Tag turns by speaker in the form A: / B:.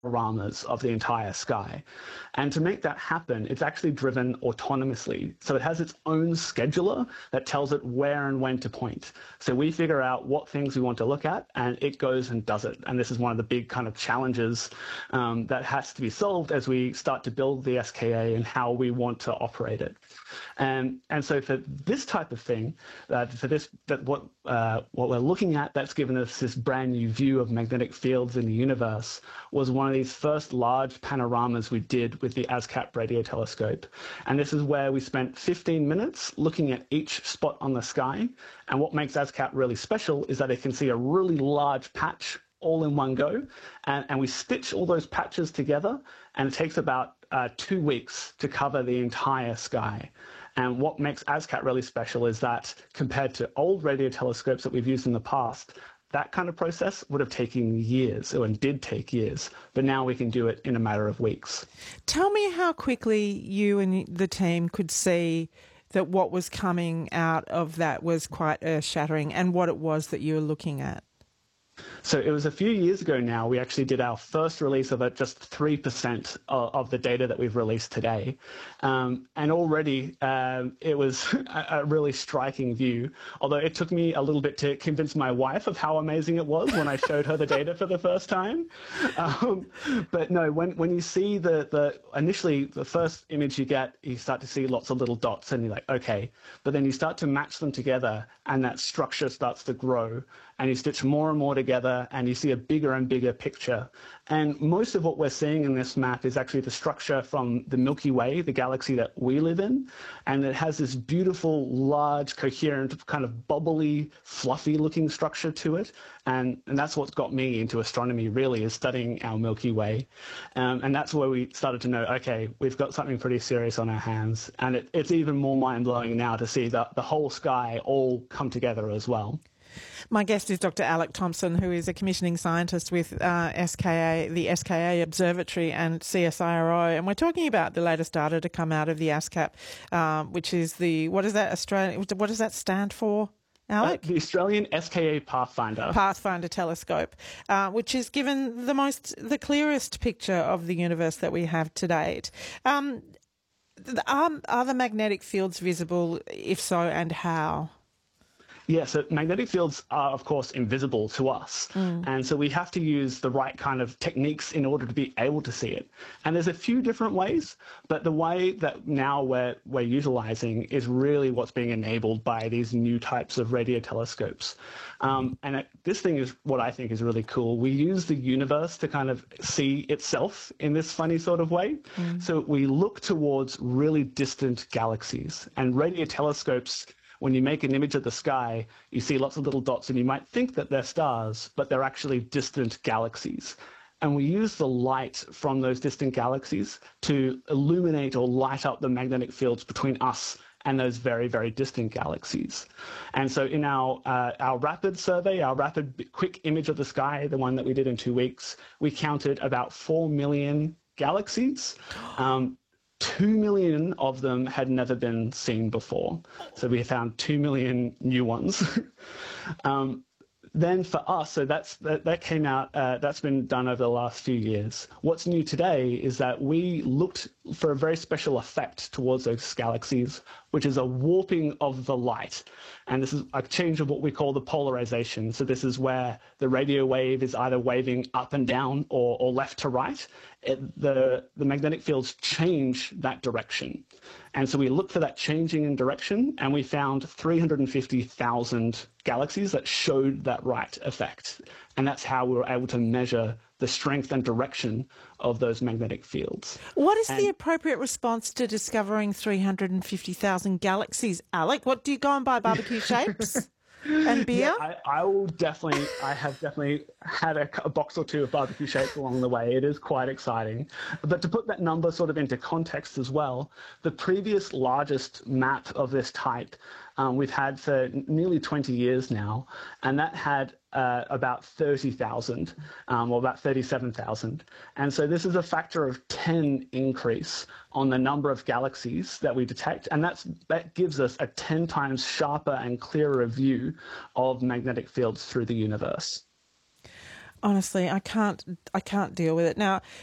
A: panoramas of the entire sky. And to make that happen, it's actually driven autonomously. So it has its own scheduler that tells it where and when to point. So we figure out what things we want to look at, and it goes and does it. And this is one of the big kind of challenges that has to be solved as we start to build the SKA and how we want to operate it. And so for this type of thing, what we're looking at that's given us this brand new view of magnetic fields in the universe was one of these first large panoramas we did with the ASCAP radio telescope. And this is where we spent 15 minutes looking at each spot on the sky. And what makes ASCAP really special is that it can see a really large patch all in one go. And we stitch all those patches together, and it takes about 2 weeks to cover the entire sky. And what makes ASCAP really special is that compared to old radio telescopes that we've used in the past, that kind of process would have taken years, and did take years, but now we can do it in a matter of weeks.
B: Tell me how quickly you and the team could see that what was coming out of that was quite earth-shattering, and what it was that you were looking at.
A: So it was a few years ago now, we actually did our first release of it, just 3% of the data that we've released today. And already it was a really striking view, although it took me a little bit to convince my wife of how amazing it was when I showed her the data for the first time. But no, when you see initially the first image you get, you start to see lots of little dots and you're like, okay. But then you start to match them together and that structure starts to grow, and you stitch more and more together and you see a bigger and bigger picture. And most of what we're seeing in this map is actually the structure from the Milky Way, the galaxy that we live in. And it has this beautiful, large, coherent, kind of bubbly, fluffy looking structure to it. And that's what's got me into astronomy, really, is studying our Milky Way. And that's where we started to know, okay, we've got something pretty serious on our hands. And it's even more mind-blowing now to see the whole sky all come together as well.
B: My guest is Dr. Alec Thompson, who is a commissioning scientist with SKA, the SKA Observatory and CSIRO, and we're talking about the latest data to come out of the ASCAP, which is what does that stand for, Alec?
A: The Australian SKA
B: Pathfinder telescope, which has given the clearest picture of the universe that we have to date. Are the magnetic fields visible? If so, and how?
A: Yeah, so magnetic fields are, of course, invisible to us. And so we have to use the right kind of techniques in order to be able to see it. And there's a few different ways, but the way that now we're utilizing is really what's being enabled by these new types of radio telescopes. This thing is what I think is really cool. We use the universe to kind of see itself in this funny sort of way. So we look towards really distant galaxies, and radio telescopes, when you make an image of the sky, you see lots of little dots and you might think that they're stars, but they're actually distant galaxies. And we use the light from those distant galaxies to illuminate or light up the magnetic fields between us and those very, very distant galaxies. And so in our rapid survey, our rapid quick image of the sky, the one that we did in 2 weeks, we counted about 4 million galaxies. 2 million of them had never been seen before. So we found 2 million new ones. Then for us, so that came out, that's been done over the last few years. What's new today is that we looked for a very special effect towards those galaxies, which is a warping of the light. And this is a change of what we call the polarization. So this is where the radio wave is either waving up and down or left to right. The magnetic fields change that direction. And so we looked for that changing in direction, and we found 350,000 galaxies that showed that right effect. And that's how we were able to measure the strength and direction of those magnetic fields.
B: What is the appropriate response to discovering 350,000 galaxies, Alec? What do you go and buy barbecue shapes and beer?
A: Yeah, I have definitely had a box or two of barbecue shapes along the way. It is quite exciting. But to put that number sort of into context as well, the previous largest map of this type we've had for nearly 20 years now, and that had about 30,000, or about 37,000. And so this is a factor of 10 increase on the number of galaxies that we detect, and that gives us a 10 times sharper and clearer view of magnetic fields through the universe.
B: Honestly, I can't deal with it. Now,